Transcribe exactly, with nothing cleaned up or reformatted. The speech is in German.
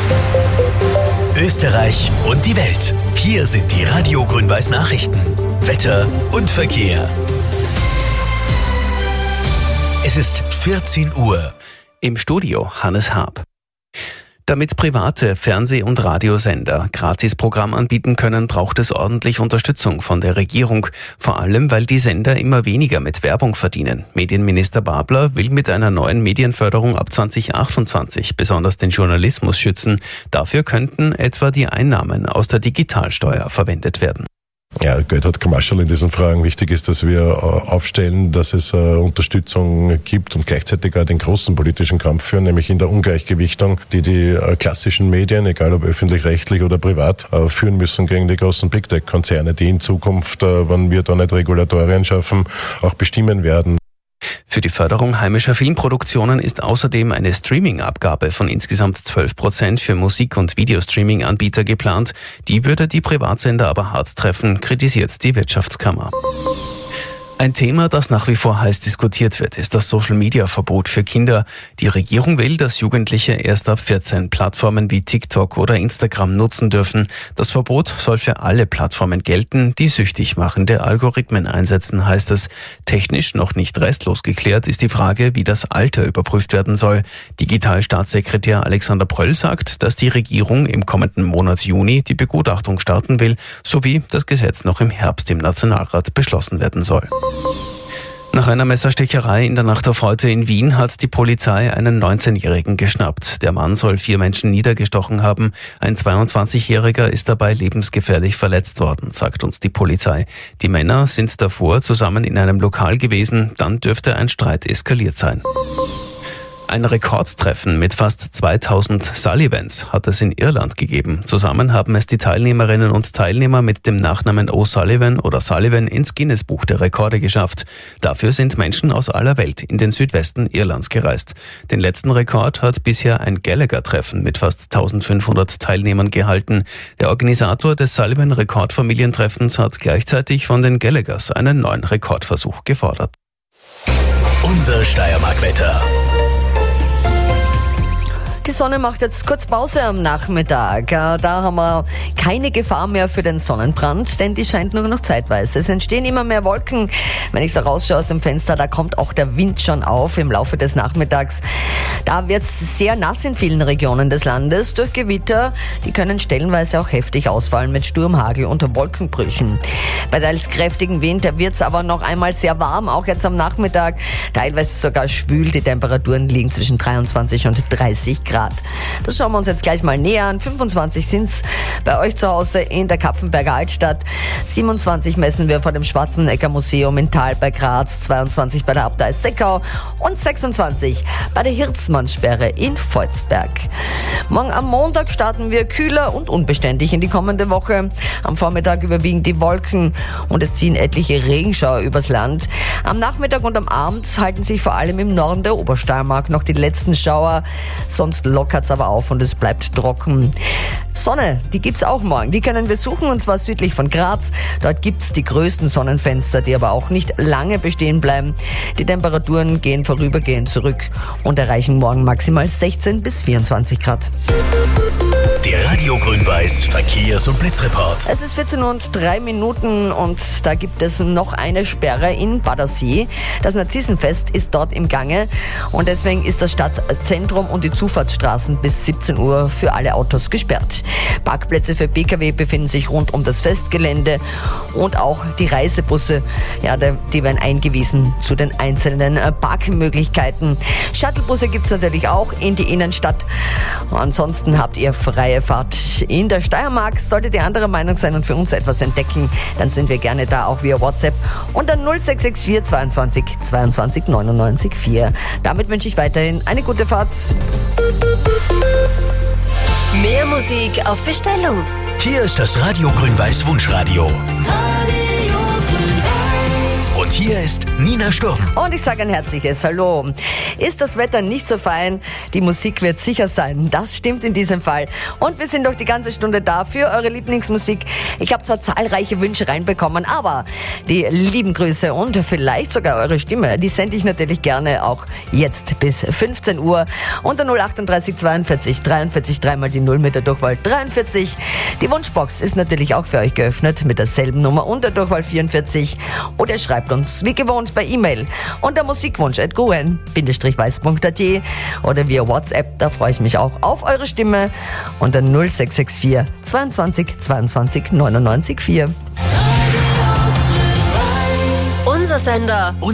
Österreich und die Welt. Hier sind die Radio Grün-Weiß Nachrichten. Wetter und Verkehr. Es ist vierzehn Uhr. Im Studio Hannes Haab. Damit private Fernseh- und Radiosender Gratisprogramm anbieten können, braucht es ordentlich Unterstützung von der Regierung. Vor allem, weil die Sender immer weniger mit Werbung verdienen. Medienminister Babler will mit einer neuen Medienförderung ab zwanzig achtundzwanzig besonders den Journalismus schützen. Dafür könnten etwa die Einnahmen aus der Digitalsteuer verwendet werden. Ja, Geld hat kein Marschall in diesen Fragen. Wichtig ist, dass wir aufstellen, dass es Unterstützung gibt und gleichzeitig auch den großen politischen Kampf führen, nämlich in der Ungleichgewichtung, die die klassischen Medien, egal ob öffentlich-rechtlich oder privat, führen müssen gegen die großen Big Tech-Konzerne, die in Zukunft, wenn wir da nicht Regulatorien schaffen, auch bestimmen werden. Für die Förderung heimischer Filmproduktionen ist außerdem eine Streaming-Abgabe von insgesamt zwölf Prozent für Musik- und Videostreaming-Anbieter geplant. Die würde die Privatsender aber hart treffen, kritisiert die Wirtschaftskammer. Ein Thema, das nach wie vor heiß diskutiert wird, ist das Social-Media-Verbot für Kinder. Die Regierung will, dass Jugendliche erst ab vierzehn Plattformen wie TikTok oder Instagram nutzen dürfen. Das Verbot soll für alle Plattformen gelten, die süchtig machende Algorithmen einsetzen, heißt es. Technisch noch nicht restlos geklärt ist die Frage, wie das Alter überprüft werden soll. Digitalstaatssekretär Alexander Pröll sagt, dass die Regierung im kommenden Monat Juni die Begutachtung starten will, sowie das Gesetz noch im Herbst im Nationalrat beschlossen werden soll. Nach einer Messerstecherei in der Nacht auf heute in Wien hat die Polizei einen neunzehnjährigen geschnappt. Der Mann soll vier Menschen niedergestochen haben. Ein zweiundzwanzigjähriger ist dabei lebensgefährlich verletzt worden, sagt uns die Polizei. Die Männer sind davor zusammen in einem Lokal gewesen. Dann dürfte ein Streit eskaliert sein. Ein Rekordtreffen mit fast zweitausend Sullivans hat es in Irland gegeben. Zusammen haben es die Teilnehmerinnen und Teilnehmer mit dem Nachnamen O'Sullivan oder Sullivan ins Guinness-Buch der Rekorde geschafft. Dafür sind Menschen aus aller Welt in den Südwesten Irlands gereist. Den letzten Rekord hat bisher ein Gallagher-Treffen mit fast eintausendfünfhundert Teilnehmern gehalten. Der Organisator des Sullivan-Rekordfamilientreffens hat gleichzeitig von den Gallaghers einen neuen Rekordversuch gefordert. Unser Steiermark-Wetter. Die Sonne macht jetzt kurz Pause am Nachmittag. Da haben wir keine Gefahr mehr für den Sonnenbrand, denn die scheint nur noch zeitweise. Es entstehen immer mehr Wolken. Wenn ich so rausschaue aus dem Fenster, da kommt auch der Wind schon auf im Laufe des Nachmittags. Da wird es sehr nass in vielen Regionen des Landes durch Gewitter. Die können stellenweise auch heftig ausfallen mit Sturm, Hagel und Wolkenbrüchen. Bei teils kräftigem Wind wird es aber noch einmal sehr warm, auch jetzt am Nachmittag. Teilweise sogar schwül. Die Temperaturen liegen zwischen dreiundzwanzig und dreißig Grad. Das schauen wir uns jetzt gleich mal näher an. fünfundzwanzig sind es bei euch zu Hause in der Kapfenberger Altstadt. siebenundzwanzig messen wir vor dem Schwarzenegger Museum in Thal bei Graz. zweiundzwanzig bei der Abtei Seckau und sechsundzwanzig bei der Hirzmannssperre in Volzberg. Morgen am Montag starten wir kühler und unbeständig in die kommende Woche. Am Vormittag überwiegen die Wolken und es ziehen etliche Regenschauer übers Land. Am Nachmittag und am Abend halten sich vor allem im Norden der Obersteiermark noch die letzten Schauer. Sonst lockert's aber auf und es bleibt trocken. Sonne, die gibt's auch morgen. Die können wir suchen und zwar südlich von Graz. Dort gibt's die größten Sonnenfenster, die aber auch nicht lange bestehen bleiben. Die Temperaturen gehen vorübergehend zurück und erreichen morgen maximal sechzehn bis vierundzwanzig Grad. Der Radio Grün-Weiß Verkehrs- und Blitzreport. Es ist vierzehn Uhr und drei Minuten und da gibt es noch eine Sperre in Badersee. Das Narzissenfest ist dort im Gange und deswegen ist das Stadtzentrum und die Zufahrtsstraßen bis siebzehn Uhr für alle Autos gesperrt. Parkplätze für Pkw befinden sich rund um das Festgelände und auch die Reisebusse, ja, die werden eingewiesen zu den einzelnen Parkmöglichkeiten. Shuttlebusse gibt es natürlich auch in die Innenstadt. Ansonsten habt ihr freie Fahrt in der Steiermark. Solltet ihr anderer Meinung sein und für uns etwas entdecken, dann sind wir gerne da, auch via WhatsApp unter null sechs sechs vier zweiundzwanzig zweiundzwanzig neunundneunzig vier. Damit wünsche ich weiterhin eine gute Fahrt. Mehr Musik auf Bestellung. Hier ist das Radio Grün-Weiß Wunschradio. Radio Grün-Weiß. Und hier ist Nina Sturm. Und ich sage ein herzliches Hallo. Ist das Wetter nicht so fein? Die Musik wird sicher sein. Das stimmt in diesem Fall. Und wir sind doch die ganze Stunde da für eure Lieblingsmusik. Ich habe zwar zahlreiche Wünsche reinbekommen, aber die lieben Grüße und vielleicht sogar eure Stimme, die sende ich natürlich gerne auch jetzt bis fünfzehn Uhr unter null achtunddreißig zweiundvierzig dreiundvierzig dreimal die Null mit der Durchwahl dreiundvierzig. Die Wunschbox ist natürlich auch für euch geöffnet mit derselben Nummer und der Durchwahl vierundvierzig. Oder schreibt uns wie gewohnt bei E-Mail unter musikwunsch at g u n Bindestrich weiß Punkt a t oder via WhatsApp. Da freue ich mich auch auf eure Stimme unter null sechs sechs vier zweiundzwanzig zweiundzwanzig neunundneunzig vier. Unser Sender.